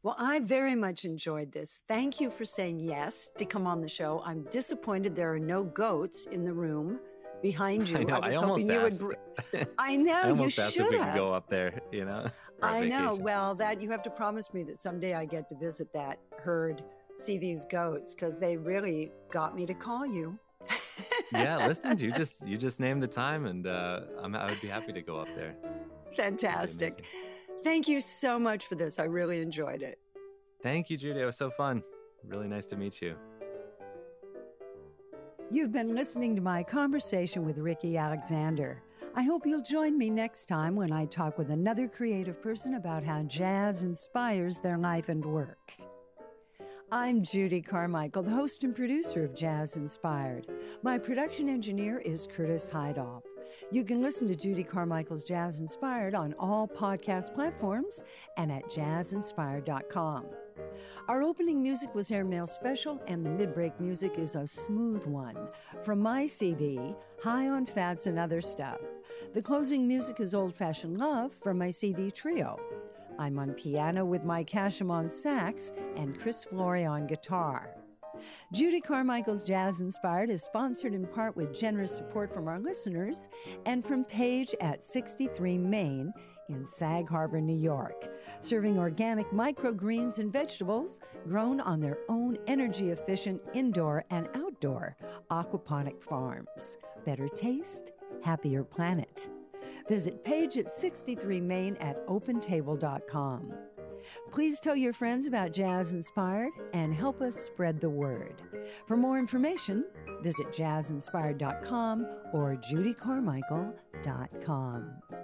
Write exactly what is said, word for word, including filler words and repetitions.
Well, I very much enjoyed this. Thank you for saying yes to come on the show. I'm disappointed there are no goats in the room behind you. I know. I was I almost hoping asked. you would. Br- I know. I almost you asked should if we have. could go up there. You know. I know. Vacation. Well, that you have to promise me that someday I get to visit that herd, see these goats, because they really got me to call you. Yeah, listen, you just you just named the time, and uh, I'm, I would be happy to go up there. Fantastic. Thank you so much for this. I really enjoyed it. Thank you, Judy. It was so fun. Really nice to meet you. You've been listening to my conversation with Ricky Alexander. I hope you'll join me next time when I talk with another creative person about how jazz inspires their life and work. I'm Judy Carmichael, the host and producer of Jazz Inspired. My production engineer is Curtis Heidoff. You can listen to Judy Carmichael's Jazz Inspired on all podcast platforms and at jazz inspired dot com. Our opening music was Airmail Special, and the mid-break music is a smooth one from my C D, High on Fats and Other Stuff. The closing music is Old Fashioned Love from my C D Trio. I'm on piano with Mike Hashem on sax and Chris Flory on guitar. Judy Carmichael's Jazz Inspired is sponsored in part with generous support from our listeners and from Page at sixty-three Main in Sag Harbor, New York, serving organic microgreens and vegetables grown on their own energy-efficient indoor and outdoor aquaponic farms. Better taste, happier planet. Visit Page at sixty-three Main at open table dot com. Please tell your friends about Jazz Inspired and help us spread the word. For more information, visit jazz inspired dot com or judy carmichael dot com.